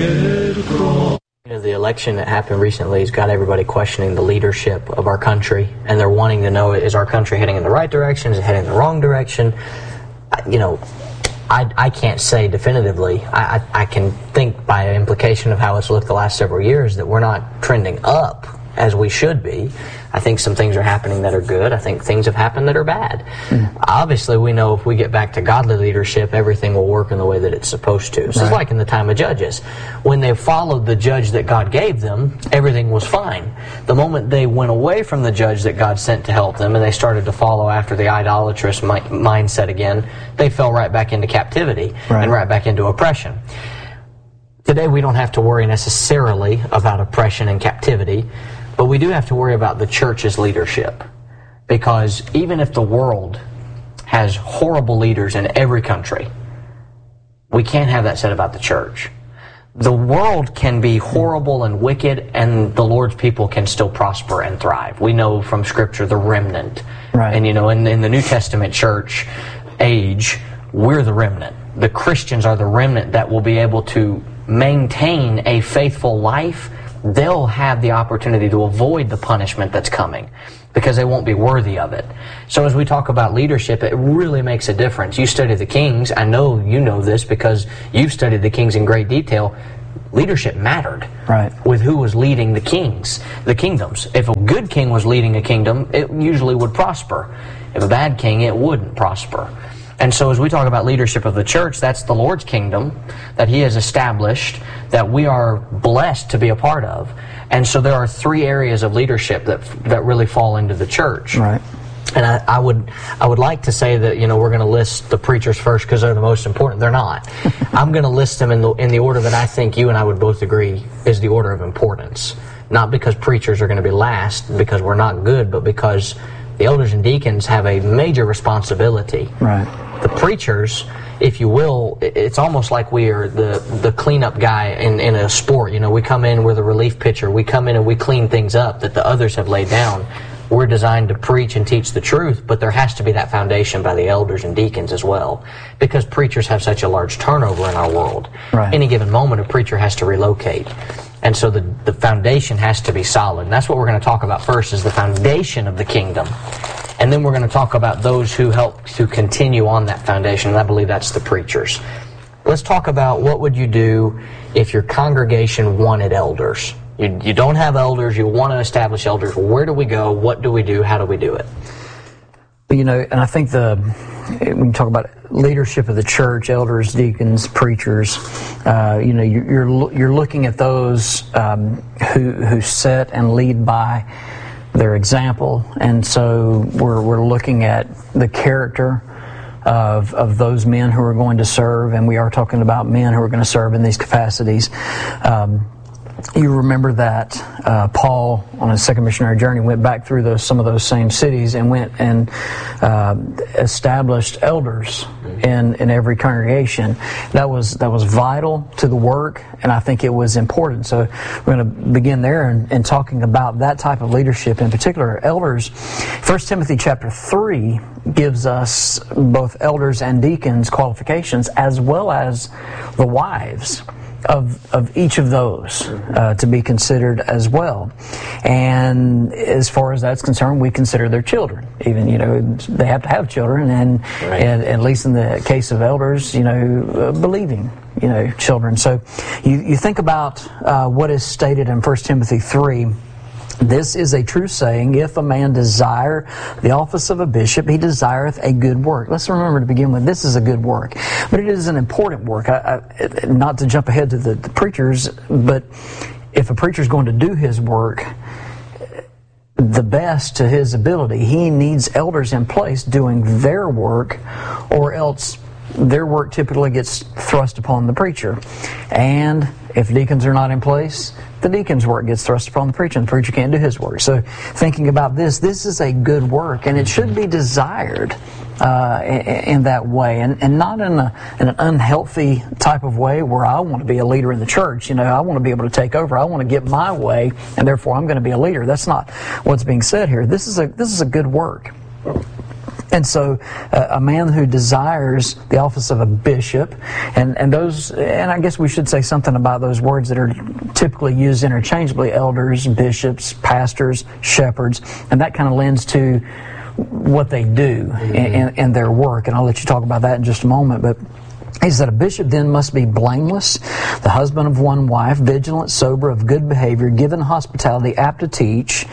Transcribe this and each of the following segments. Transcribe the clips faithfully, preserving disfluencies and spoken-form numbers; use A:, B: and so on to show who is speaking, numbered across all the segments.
A: You know, the election that happened recently has got everybody questioning the leadership of our country, and they're wanting to know, is our country heading in the right direction? Is it heading in the wrong direction? You know, I, I can't say definitively. I, I, I can think by implication of how it's looked the last several years that we're not trending up as we should be. I think some things are happening that are good. I think things have happened that are bad. Mm. Obviously, we know if we get back to godly leadership, everything will work in the way that it's supposed to. So right. It's like in the time of Judges. When they followed the judge that God gave them, everything was fine. The moment they went away from the judge that God sent to help them and they started to follow after the idolatrous mi- mindset again, they fell right back into captivity right. and right back into oppression. Today, we don't have to worry necessarily about oppression and captivity, but we do have to worry about the church's leadership, because even if the world has horrible leaders in every country, we can't have that said about the church. The world can be horrible and wicked, and the Lord's people can still prosper and thrive. We know from Scripture the remnant. Right. And, you know, in, in the New Testament church age, we're the remnant. The Christians are the remnant that will be able to maintain a faithful life. They'll have the opportunity to avoid the punishment that's coming because they won't be worthy of it. So as we talk about leadership, it really makes a difference. You study the kings. I know you know this because you've studied the kings in great detail. Leadership mattered right. with who was leading the kings, the kingdoms. If a good king was leading a kingdom, it usually would prosper. If a bad king, it wouldn't prosper. And so as we talk about leadership of the church, that's the Lord's kingdom that He has established, that we are blessed to be a part of. And so there are three areas of leadership that that really fall into the church. Right. And I, I would I would like to say that, you know, we're going to list the preachers first because they're the most important. They're not. I'm going to list them in the in the order that I think you and I would both agree is the order of importance. Not because preachers are going to be last because we're not good, but because the elders and deacons have a major responsibility. Right. The preachers, if you will, it's almost like we are the, the cleanup guy in, in a sport. You know, we come in, we're the relief pitcher. We come in and we clean things up that the others have laid down. We're designed to preach and teach the truth, but there has to be that foundation by the elders and deacons as well, because preachers have such a large turnover in our world. Right. Any given moment, a preacher has to relocate. And so the, the foundation has to be solid. And that's what we're going to talk about first, is the foundation of the kingdom. And then we're going to talk about those who help to continue on that foundation, and I believe that's the preachers. Let's talk about what would you do if your congregation wanted elders. You, you don't have elders, you want to establish elders. Where do we go? What do we do? How do we do it?
B: You know, and I think the when you talk about leadership of the church, elders, deacons, preachers, uh, you know, you're you're looking at those um, who who set and lead by their example, and so we're we're looking at the character of of those men who are going to serve, and we are talking about men who are going to serve in these capacities. Um, You remember that uh, Paul, on his second missionary journey, went back through those, some of those same cities and went and uh, established elders in, in every congregation. That was that was vital to the work, and I think it was important. So we're going to begin there and, and talking about that type of leadership in particular. Elders, First Timothy chapter three gives us both elders and deacons qualifications, as well as the wives of of each of those uh, to be considered as well. And as far as that's concerned, we consider their children. Even, you know, they have to have children, and, right. and at least in the case of elders, you know, uh, believing, you know, children. So you, you think about uh, what is stated in First Timothy three. This is a true saying, if a man desire the office of a bishop, he desireth a good work. Let's remember to begin with, this is a good work. But it is an important work. I, I, not to jump ahead to the, the preachers, but if a preacher is going to do his work the best to his ability, he needs elders in place doing their work, or else their work typically gets thrust upon the preacher. And if deacons are not in place, the deacon's work gets thrust upon the preacher, and the preacher can't do his work. So thinking about this, this is a good work, and it should be desired uh, in, in that way, and, and not in, a, in an unhealthy type of way where I want to be a leader in the church. You know, I want to be able to take over. I want to get my way, and therefore I'm going to be a leader. That's not what's being said here. This is a this is a good work. And so uh, a man who desires the office of a bishop, and, and those, and I guess we should say something about those words that are typically used interchangeably: elders, bishops, pastors, shepherds, and that kind of lends to what they do mm-hmm. in, in their work. And I'll let you talk about that in just a moment. But he said, a bishop then must be blameless, the husband of one wife, vigilant, sober, of good behavior, given hospitality, apt to teach.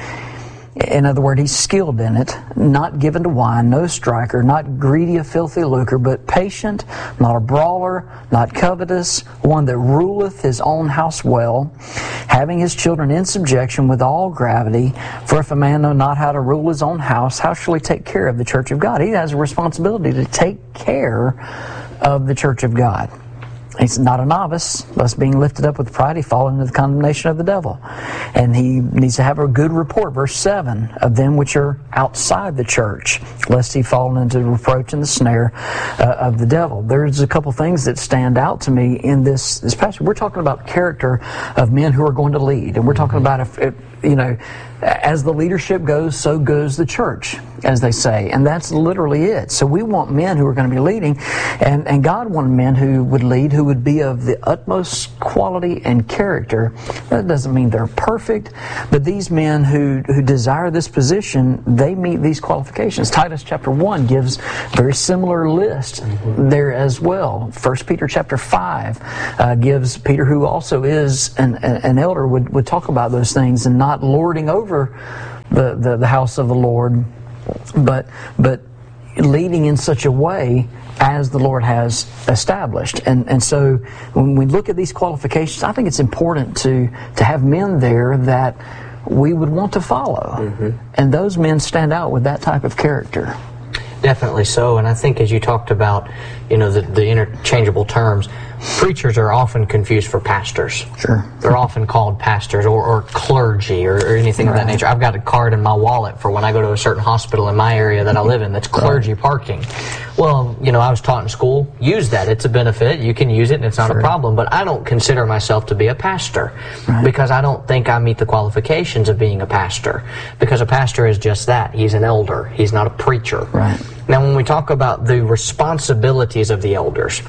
B: In other words, he's skilled in it, not given to wine, no striker, not greedy of filthy lucre, but patient, not a brawler, not covetous, one that ruleth his own house well, having his children in subjection with all gravity. For if a man know not how to rule his own house, how shall he take care of the church of God? He has a responsibility to take care of the church of God. He's not a novice, thus being lifted up with pride, he fallen into the condemnation of the devil. And he needs to have a good report, verse seven, of them which are outside the church, lest he fall into the reproach and the snare uh, of the devil. There's a couple things that stand out to me in this, this passage. We're talking about character of men who are going to lead. And we're talking about, if, if you know, as the leadership goes, so goes the church, as they say. And that's literally it. So we want men who are going to be leading, and, and God wanted men who would lead, who would be of the utmost quality and character. That doesn't mean they're perfect, but these men who, who desire this position, they meet these qualifications. Titus chapter one gives a very similar list mm-hmm. there as well. First Peter chapter five uh, gives, Peter, who also is an, an elder, would, would talk about those things and not lording over The, the, the house of the Lord, but but leading in such a way as the Lord has established. And and so when we look at these qualifications, I think it's important to to have men there that we would want to follow. Mm-hmm. And those men stand out with that type of character.
A: Definitely so. And I think as you talked about, you know, the, the interchangeable terms, preachers are often confused for pastors.
B: Sure.
A: They're often called pastors or, or clergy or, or anything right. of that nature. I've got a card in my wallet for when I go to a certain hospital in my area that I live in that's clergy right. parking. Well, you know, I was taught in school, use that. It's a benefit. You can use it and it's not sure. a problem. But I don't consider myself to be a pastor right. because I don't think I meet the qualifications of being a pastor. Because a pastor is just that. He's an elder. He's not a preacher.
B: Right.
A: Now, when we talk about the responsibilities of the elders,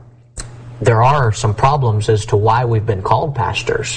A: there are some problems as to why we've been called pastors.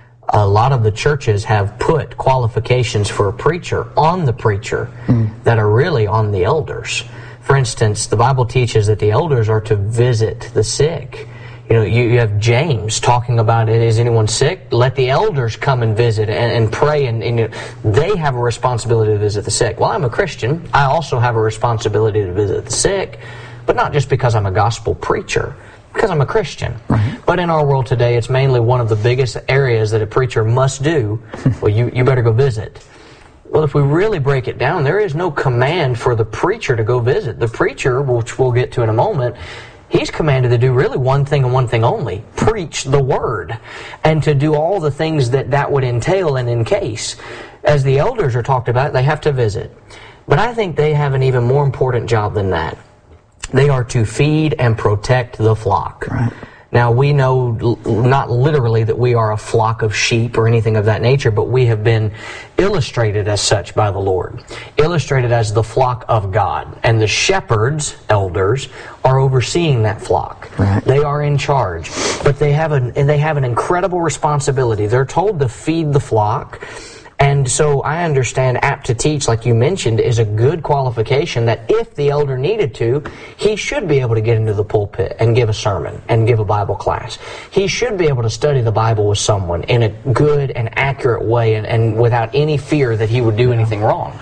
A: A lot of the churches have put qualifications for a preacher on the preacher mm. that are really on the elders. For instance, the Bible teaches that the elders are to visit the sick. You know, you, you have James talking about, is anyone sick? Let the elders come and visit and, and pray, and, and you know, they have a responsibility to visit the sick. Well, I'm a Christian. I also have a responsibility to visit the sick, but not just because I'm a gospel preacher, because I'm a Christian. Right. But in our world today, it's mainly one of the biggest areas that a preacher must do. Well, you, you better go visit. Well, if we really break it down, there is no command for the preacher to go visit. The preacher, which we'll get to in a moment, he's commanded to do really one thing and one thing only: preach the word, and to do all the things that that would entail and encase. As the elders are talked about, they have to visit. But I think they have an even more important job than that. They are to feed and protect the flock.
B: Right.
A: Now, we know not literally that we are a flock of sheep or anything of that nature, but we have been illustrated as such by the Lord. Illustrated as the flock of God. And the shepherds, elders, are overseeing that flock.
B: Right.
A: They are in charge. But they have, an, and they have an incredible responsibility. They're told to feed the flock. And so I understand apt to teach, like you mentioned, is a good qualification that if the elder needed to, he should be able to get into the pulpit and give a sermon and give a Bible class. He should be able to study the Bible with someone in a good and accurate way and, and without any fear that he would do anything wrong.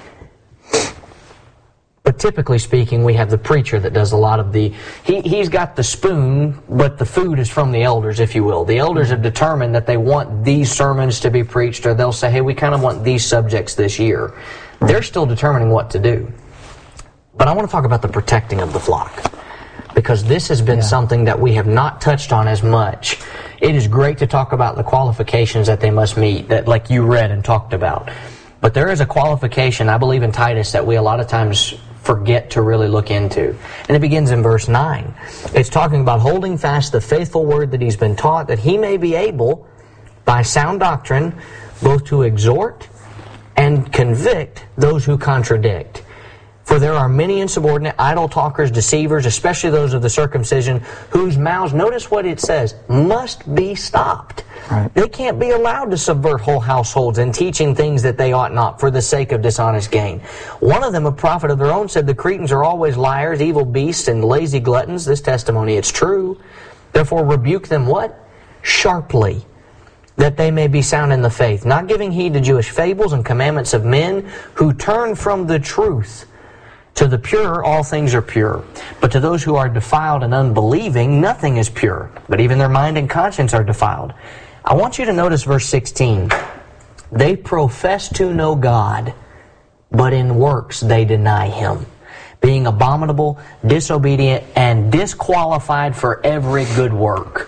A: But typically speaking, we have the preacher that does a lot of the... He, he's got the spoon, but the food is from the elders, if you will. The elders have determined that they want these sermons to be preached, or they'll say, hey, we kind of want these subjects this year. They're still determining what to do. But I want to talk about the protecting of the flock, because this has been yeah. something that we have not touched on as much. It is great to talk about the qualifications that they must meet, that like you read and talked about. But there is a qualification, I believe in Titus, that we a lot of times forget to really look into. And it begins in verse nine. It's talking about holding fast the faithful word that he's been taught, that he may be able, by sound doctrine, both to exhort and convict those who contradict. For there are many insubordinate, idle talkers, deceivers, especially those of the circumcision, whose mouths, notice what it says, must be stopped.
B: Right.
A: They can't be allowed to subvert whole households and teaching things that they ought not for the sake of dishonest gain. One of them, a prophet of their own, said, the Cretans are always liars, evil beasts, and lazy gluttons. This testimony, it's true. Therefore rebuke them what? Sharply, that they may be sound in the faith, not giving heed to Jewish fables and commandments of men who turn from the truth. To the pure, all things are pure. But to those who are defiled and unbelieving, nothing is pure. But even their mind and conscience are defiled. I want you to notice verse sixteen. They profess to know God, but in works they deny Him, being abominable, disobedient, and disqualified for every good work.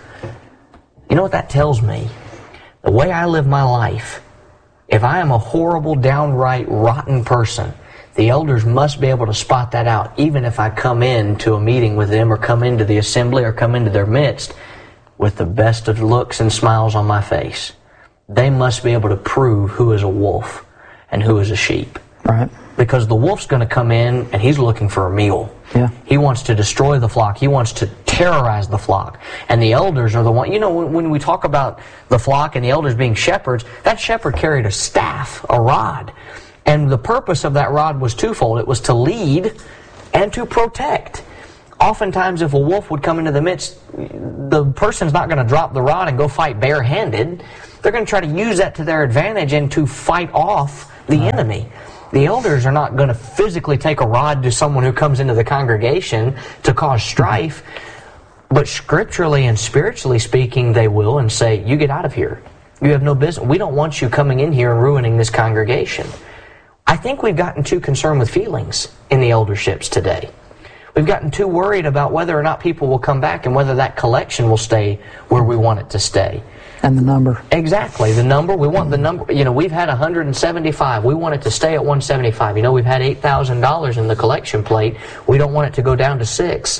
A: You know what that tells me? The way I live my life, if I am a horrible, downright rotten person, the elders must be able to spot that out, even if I come into a meeting with them or come into the assembly or come into their midst with the best of looks and smiles on my face. They must be able to prove who is a wolf and who is a sheep.
B: Right.
A: Because the wolf's going to come in and he's looking for a meal.
B: Yeah.
A: He wants to destroy the flock. He wants to terrorize the flock. And the elders are the one, you know, when, when we talk about the flock and the elders being shepherds, that shepherd carried a staff, a rod. And the purpose of that rod was twofold. It was to lead and to protect. Oftentimes, if a wolf would come into the midst, the person's not going to drop the rod and go fight barehanded. They're going to try to use that to their advantage and to fight off the right. enemy. The elders are not going to physically take a rod to someone who comes into the congregation to cause strife. But scripturally and spiritually speaking, they will and say, you get out of here. You have no business. We don't want you coming in here and ruining this congregation. I think we've gotten too concerned with feelings in the elderships today. We've gotten too worried about whether or not people will come back and whether that collection will stay where we want it to stay.
B: And the number.
A: Exactly, the number. We want the number. You know, we've had one hundred seventy-five. We want it to stay at one hundred seventy-five. You know, we've had eight thousand dollars in the collection plate. We don't want it to go down to six.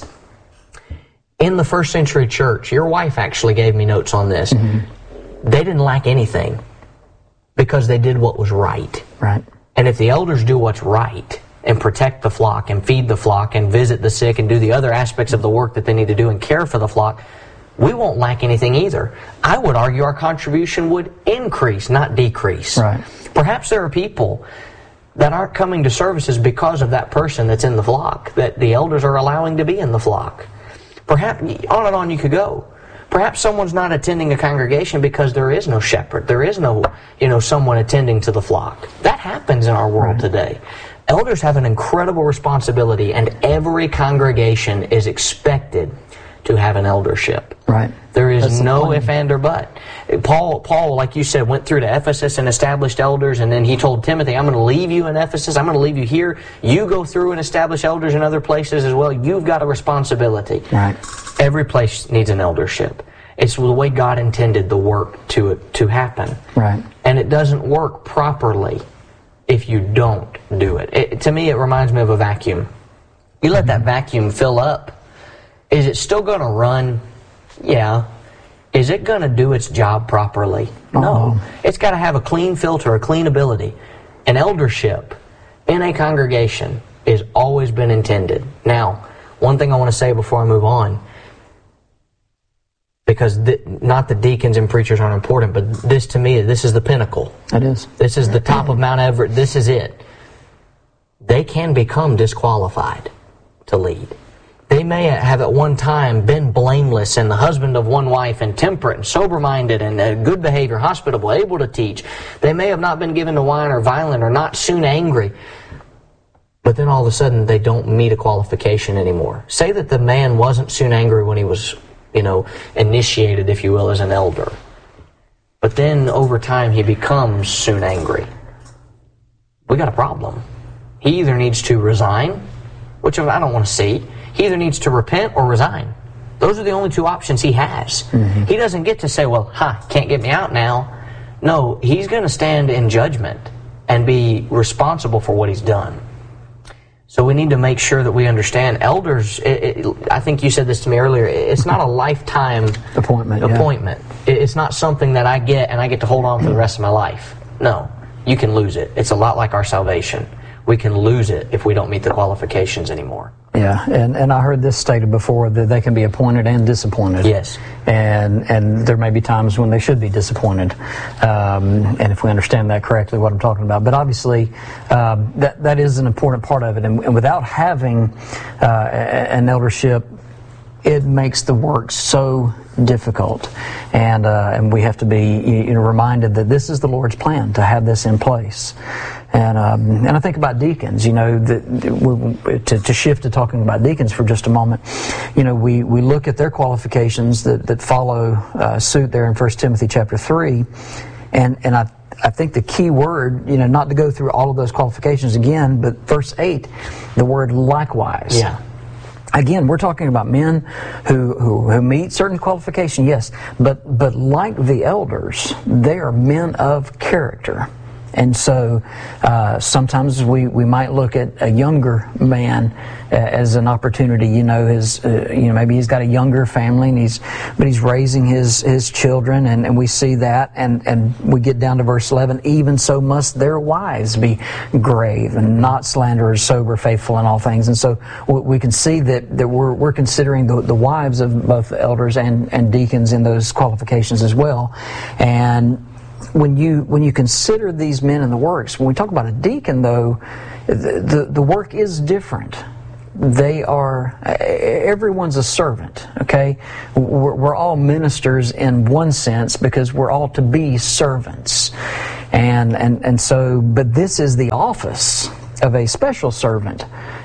A: In the first century church, your wife actually gave me notes on this. Mm-hmm. They didn't lack anything because they did what was right.
B: Right.
A: And if the elders do what's right and protect the flock and feed the flock and visit the sick and do the other aspects of the work that they need to do and care for the flock, we won't lack anything either. I would argue our contribution would increase, not decrease.
B: Right.
A: Perhaps there are people that aren't coming to services because of that person that's in the flock, that the elders are allowing to be in the flock. Perhaps, on and on you could go. Perhaps someone's not attending a congregation because there is no shepherd. There is no, you know, someone attending to the flock. That happens in our world right. today. Elders have an incredible responsibility, and every congregation is expected to have an eldership.
B: Right.
A: There is
B: That's
A: no
B: the
A: if, and, or but. Paul, Paul, like you said, went through to Ephesus and established elders, and then he told Timothy, I'm going to leave you in Ephesus. I'm going to leave you here. You go through and establish elders in other places as well. You've got a responsibility.
B: Right.
A: Every place needs an eldership. It's the way God intended the work to to happen.
B: Right.
A: And it doesn't work properly if you don't do it. it to me, it reminds me of a vacuum. You let that vacuum fill up. Is it still going to run? Yeah. Is it going to do its job properly? No.
B: Uh-oh.
A: It's got to have a clean filter, a clean ability. An eldership in a congregation has always been intended. Now, one thing I want to say before I move on, because th- not the deacons and preachers aren't important, but this to me, this is the pinnacle.
B: It is.
A: This is the top of Mount Everest. This is it. They can become disqualified to lead. They may have at one time been blameless and the husband of one wife and temperate and sober-minded and uh, good behavior, hospitable, able to teach. They may have not been given to wine or violent or not soon angry. But then all of a sudden they don't meet a qualification anymore. Say that the man wasn't soon angry when he was, you know, initiated, if you will, as an elder. But then over time he becomes soon angry. We got a problem. He either needs to resign, which I don't want to see. He either needs to repent or resign. Those are the only two options he has. Mm-hmm. He doesn't get to say, well, ha, can't get me out now. No, he's going to stand in judgment and be responsible for what he's done. So we need to make sure that we understand elders, it, it, I think you said this to me earlier, it's not a lifetime
B: appointment.
A: appointment.
B: Yeah.
A: It's not something that I get and I get to hold on for the rest of my life. No, you can lose it. It's a lot like our salvation. we can lose it if we don't meet the qualifications anymore.
B: Yeah, and, and I heard this stated before, that they can be appointed and disappointed.
A: Yes.
B: And and there may be times when they should be disappointed. Um, and if we understand that correctly, what I'm talking about. But obviously, um, that, that is an important part of it. And, and without having uh, an eldership, it makes the work so difficult, and uh, and we have to be you know, reminded that this is the Lord's plan to have this in place. And um, and I think about deacons. You know, the, the, to, to shift to talking about deacons for just a moment. You know, we, we look at their qualifications that that follow uh, suit there in First Timothy chapter three, and and I. I think the key word, you know, not to go through all of those qualifications again, but verse eight, the word likewise.
A: Yeah.
B: Again, we're talking about men who, who, who meet certain qualification, yes, but, but like the elders, they are men of character. And so uh, sometimes we, we might look at a younger man uh, as an opportunity. You know, his uh, you know maybe he's got a younger family, and he's but he's raising his his children, and, and we see that, and, and we get down to verse eleven. Even so must their wives be grave and not slanderers, sober, faithful in all things. And so we can see that, that we're we're considering the, the wives of both the elders and, and deacons in those qualifications as well, and. When you when you consider these men in the works, when we talk about a deacon, though, the, the, the work is different. They are, everyone's a servant, okay? We're, we're all ministers in one sense because we're all to be servants. And, and, and so, but this is the office of a special servant.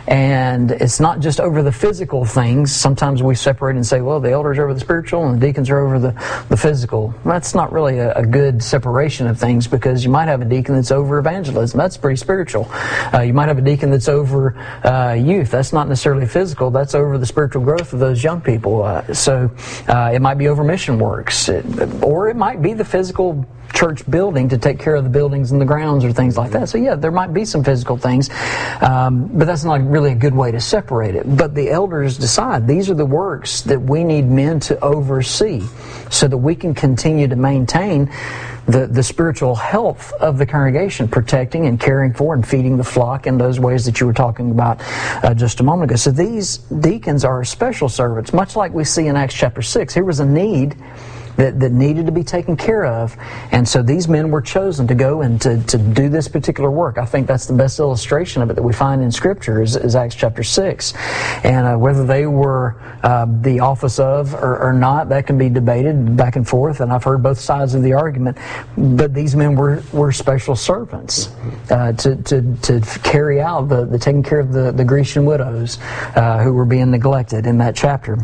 B: And it's not just over the physical things. Sometimes we separate and say, well, the elders are over the spiritual and the deacons are over the, the physical. That's not really a, a good separation of things, because you might have a deacon that's over evangelism. That's pretty spiritual. Uh, you might have a deacon that's over uh, youth. That's not necessarily physical. That's over the spiritual growth of those young people. Uh, so uh, it might be over mission works, it, or it might be the physical church building to take care of the buildings and the grounds or things like that. So yeah, there might be some physical things, um, but that's not really a good way to separate it. But the elders decide these are the works that we need men to oversee so that we can continue to maintain the, the spiritual health of the congregation, protecting and caring for and feeding the flock in those ways that you were talking about uh, just a moment ago. So these deacons are special servants, much like we see in Acts chapter six. Here was a need That, that needed to be taken care of. And so these men were chosen to go and to, to do this particular work. I think that's the best illustration of it that we find in Scripture is, is Acts chapter six. And uh, whether they were uh, the office of or, or not, that can be debated back and forth, and I've heard both sides of the argument. But these men were, were special servants uh, to, to, to carry out the, the taking care of the, the Grecian widows uh, who were being neglected in that chapter.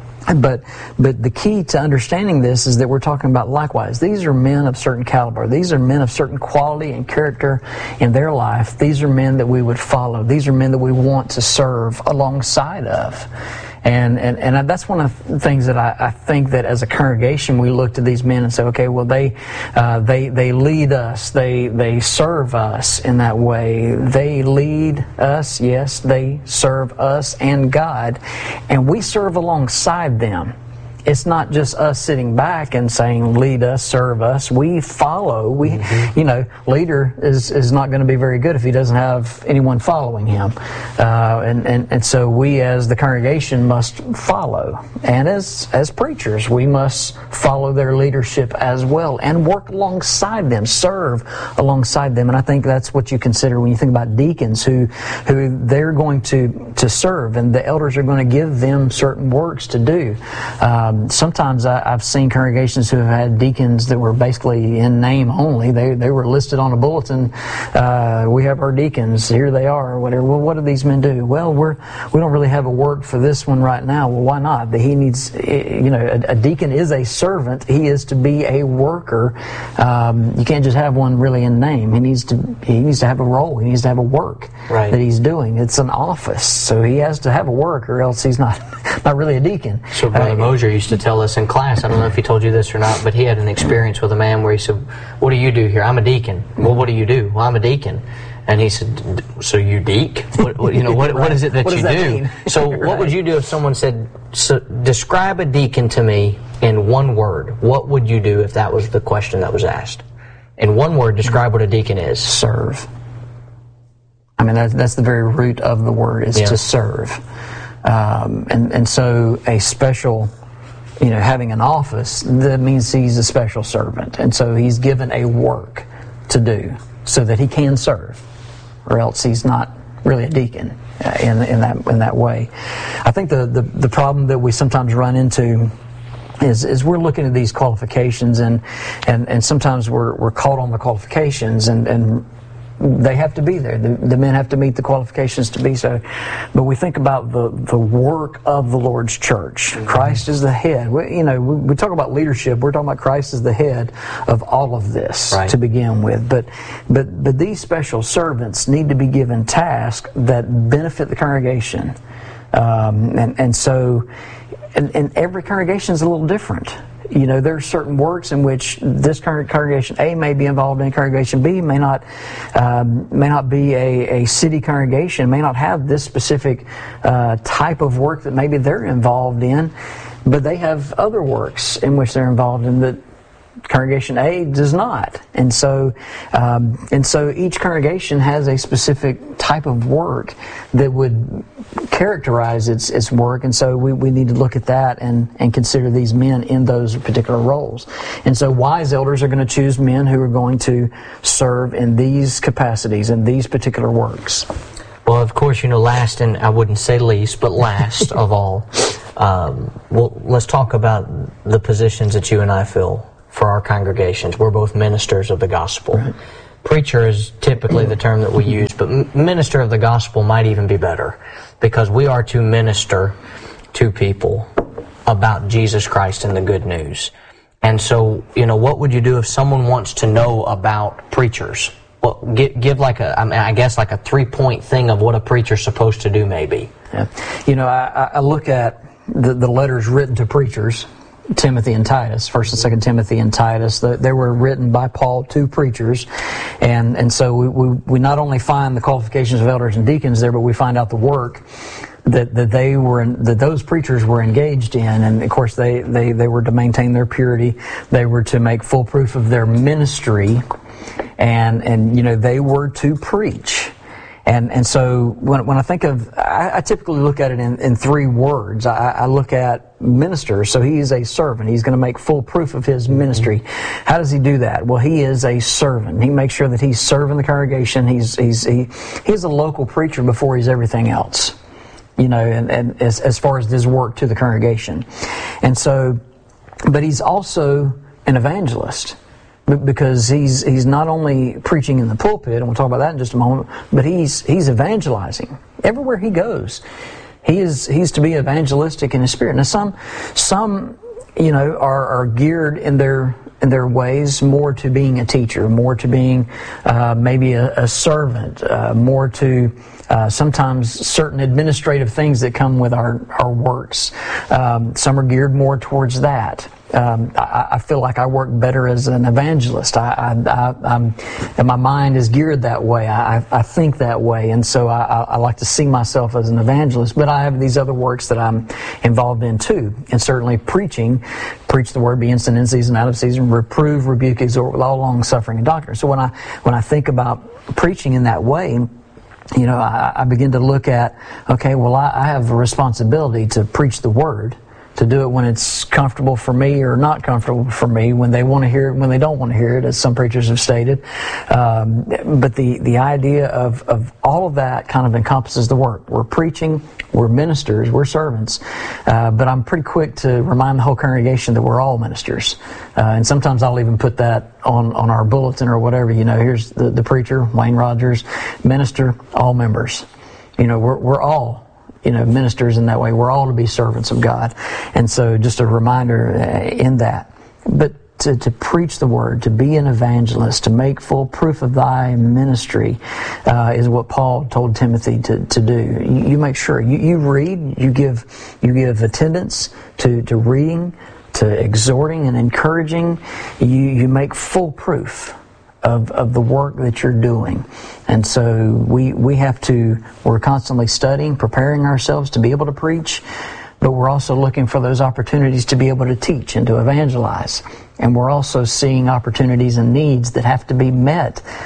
B: But but the key to understanding this is that we're talking about likewise. These are men of certain caliber. These are men of certain quality and character in their life. These are men that we would follow. These are men that we want to serve alongside of. And and, and that's one of the things that I, I think that as a congregation we look to these men and say, okay, well they uh, they they lead us, they they serve us in that way. They lead us, yes, they serve us and God, and we serve alongside them. It's not just us sitting back and saying, lead us, serve us. We follow. We, mm-hmm. you know, leader is, is not going to be very good if he doesn't have anyone following him. Uh, and, and, and so we as the congregation must follow. And as, as preachers, we must follow their leadership as well and work alongside them, serve alongside them. And I think that's what you consider when you think about deacons who, who they're going to, to serve, and the elders are going to give them certain works to do. Um, Sometimes I, I've seen congregations who have had deacons that were basically in name only. They they were listed on a bulletin. Uh, we have our deacons. Here they are, or whatever. Well, what do these men do? Well, we're we don't really have a work for this one right now. Well, why not? He needs, you know, a, a deacon is a servant. He is to be a worker. Um, you can't just have one really in name. He needs to he needs to have a role. He needs to have a work
A: right.
B: that he's doing. It's an office, so he has to have a work, or else he's not not really a deacon.
A: So Brother uh, Mosier used to tell us in class, I don't know if he told you this or not, but he had an experience with a man where he said, what do you do here? I'm a deacon. Well, what do you do? Well, I'm a deacon. And he said, so you deek? What, what, you know, what, right. what is it that
B: what
A: you
B: that
A: do?
B: Mean?
A: So
B: right.
A: what would you do if someone said, so describe a deacon to me in one word? What would you do if that was the question that was asked? In one word, describe what a deacon is.
B: Serve. I mean, that's, that's the very root of the word, is
A: yeah.
B: to serve. Um, and, and so a special, you know, having an office, that means he's a special servant. And so he's given a work to do so that he can serve, or else he's not really a deacon uh, in, in that in that way. I think the, the, the problem that we sometimes run into is is we're looking at these qualifications, and and, and sometimes we're we're caught on the qualifications, and, and they have to be there. The, the men have to meet the qualifications to be so. But we think about the, the work of the Lord's church. Mm-hmm. Christ is the head. We, you know, we, we talk about leadership. We're talking about Christ as the head of all of this right. to begin with. But but but these special servants need to be given tasks that benefit the congregation, um, and and so and, and every congregation is a little different. You know, there are certain works in which this congregation A may be involved in, congregation B may not um, may not be a, a city congregation, may not have this specific uh, type of work that maybe they're involved in, but they have other works in which they're involved in that congregation A does not. And so um, and so each congregation has a specific type of work that would characterize its its work, and so we, we need to look at that and, and consider these men in those particular roles. And so wise elders are going to choose men who are going to serve in these capacities, in these particular works.
A: Well, of course, you know, last, and I wouldn't say least, but last of all, um, well, let's talk about the positions that you and I fill for our congregations. We're both ministers of the gospel. Right. Preacher is typically the term that we use, but minister of the gospel might even be better, because we are to minister to people about Jesus Christ and the good news. And so, you know, what would you do if someone wants to know about preachers? Well, give, give like a, I mean, I guess like a three-point thing of what a preacher's supposed to do, maybe.
B: Yeah. You know, I, I look at the, the letters written to preachers, Timothy and Titus, First and Second Timothy and Titus. They were written by Paul to preachers, and and so we, we we not only find the qualifications of elders and deacons there, but we find out the work that that they were in, that those preachers were engaged in. And of course, they they they were to maintain their purity. They were to make full proof of their ministry, and and you know they were to preach. And and so when when I think of, I, I typically look at it in, in three words. I, I look at minister. So he is a servant. He's going to make full proof of his ministry. How does he do that? Well, he is a servant. He makes sure that he's serving the congregation. He's he's he he's a local preacher before he's everything else. You know, and, and as as far as his work to the congregation. And so, but he's also an evangelist. Because he's he's not only preaching in the pulpit, and we'll talk about that in just a moment, but he's he's evangelizing everywhere he goes. He is he's to be evangelistic in his spirit. Now some some you know are, are geared in their in their ways more to being a teacher, more to being uh, maybe a, a servant, uh, more to uh, sometimes certain administrative things that come with our our works. Um, some are geared more towards that. Um, I, I feel like I work better as an evangelist. I, I, I, I'm, and my mind is geared that way. I, I think that way, and so I, I like to see myself as an evangelist. But I have these other works that I'm involved in too, and certainly preaching, preach the word, be instant in season, out of season, reprove, rebuke, exhort with all long suffering and doctrine. So when I when I think about preaching in that way, you know, I, I begin to look at, okay, well, I, I have a responsibility to preach the word. To do it when it's comfortable for me or not comfortable for me, when they want to hear it, when they don't want to hear it, as some preachers have stated. Um, but the, the idea of, of all of that kind of encompasses the work. We're preaching, we're ministers, we're servants. Uh, but I'm pretty quick to remind the whole congregation that we're all ministers. Uh, and sometimes I'll even put that on, on our bulletin or whatever. You know, here's the, the preacher, Wayne Rogers, minister, all members. You know, we're, we're all you know, ministers in that way. We're all to be servants of God. And so just a reminder uh, in that. But to, to preach the word, to be an evangelist, to make full proof of thy ministry uh, is what Paul told Timothy to, to do. You, you make sure. You, you read, you give you give attendance to, to reading, to exhorting and encouraging. You, you make full proof Of, of the work that you're doing. And so we we have to, we're constantly studying, preparing ourselves to be able to preach, but we're also looking for those opportunities to be able to teach and to evangelize. And we're also seeing opportunities and needs that have to be met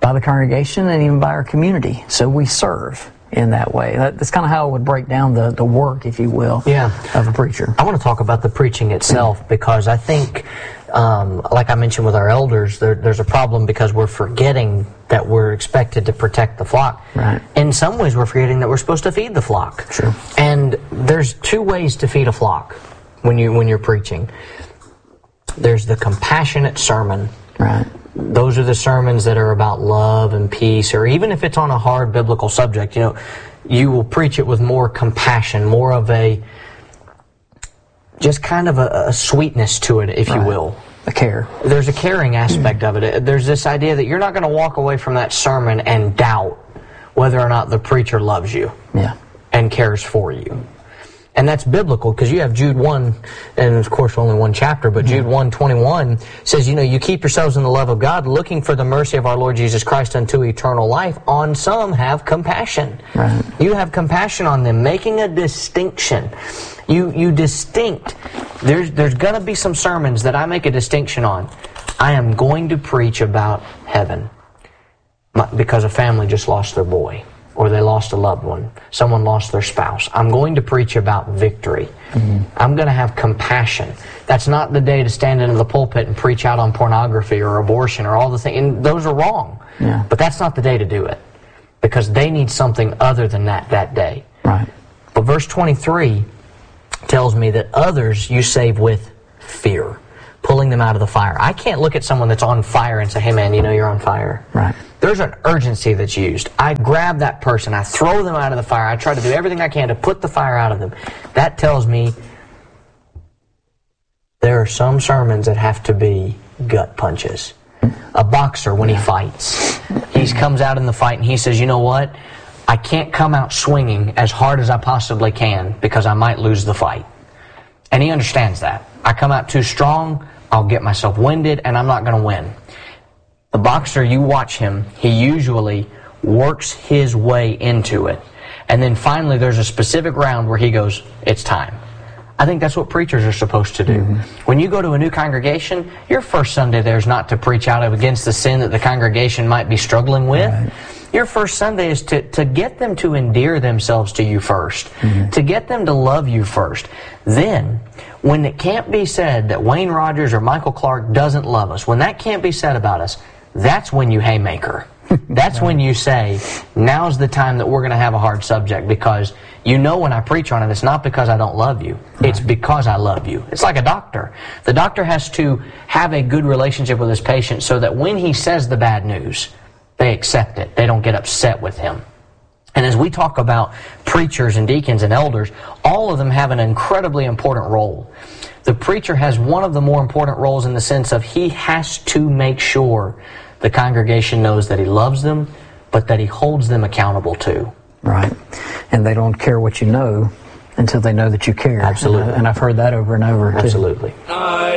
B: by the congregation and even by our community. So we serve in that way. That, that's kind of how I would break down the, the work, if you will,
A: yeah.
B: of a preacher.
A: I want to talk about the preaching itself because I think, um, like I mentioned with our elders, there, there's a problem because we're forgetting that we're expected to protect the flock.
B: Right.
A: In some ways, we're forgetting that we're supposed to feed the flock.
B: True.
A: And there's two ways to feed a flock when you when you're preaching. There's the compassionate sermon.
B: Right.
A: Those are the sermons that are about love and peace, or even if it's on a hard biblical subject, you know, you will preach it with more compassion, more of a, just kind of a, a sweetness to it, if
B: right.
A: you will.
B: A care.
A: There's a caring aspect of it. There's this idea that you're not going to walk away from that sermon and doubt whether or not the preacher loves you
B: yeah.
A: and cares for you. And that's biblical because you have Jude one, and of course only one chapter, but Jude one twenty-one says, you know, you keep yourselves in the love of God, looking for the mercy of our Lord Jesus Christ unto eternal life. On some have compassion.
B: Right.
A: You have compassion on them, making a distinction. You you distinct. There's, there's going to be some sermons that I make a distinction on. I am going to preach about heaven because a family just lost their boy. Or they lost a loved one. Someone lost their spouse. I'm going to preach about victory. Mm-hmm. I'm going to have compassion. That's not the day to stand into the pulpit and preach out on pornography or abortion or all the things. And those are wrong.
B: Yeah.
A: But that's not the day to do it. Because they need something other than that that day.
B: Right.
A: But verse twenty-three tells me that others you save with fear. Pulling them out of the fire. I can't look at someone that's on fire and say, hey man, you know you're on fire.
B: Right.
A: There's an urgency that's used. I grab that person, I throw them out of the fire, I try to do everything I can to put the fire out of them. That tells me there are some sermons that have to be gut punches. A boxer, when he fights, he comes out in the fight and he says, you know what? I can't come out swinging as hard as I possibly can because I might lose the fight. And he understands that. I come out too strong, I'll get myself winded, and I'm not going to win. The boxer, you watch him, he usually works his way into it. And then finally there's a specific round where he goes, it's time. I think that's what preachers are supposed to do. Mm-hmm. When you go to a new congregation, your first Sunday there is not to preach out against the sin that the congregation might be struggling with. Right. Your first Sunday is to, to get them to endear themselves to you first, mm-hmm. to get them to love you first. Then, when it can't be said that Wayne Rogers or Michael Clark doesn't love us, when that can't be said about us, that's when you haymaker. That's when you say, now's the time that we're going to have a hard subject, because you know when I preach on it, it's not because I don't love you. Right. It's because I love you. It's like a doctor. The doctor has to have a good relationship with his patient so that when he says the bad news, they accept it. They don't get upset with him. And as we talk about preachers and deacons and elders, all of them have an incredibly important role. The preacher has one of the more important roles in the sense of he has to make sure the congregation knows that he loves them, but that he holds them accountable too.
B: Right. And they don't care what you know until they know that you care.
A: Absolutely.
B: And, I, and I've heard that over and over.
A: Absolutely.
B: Too.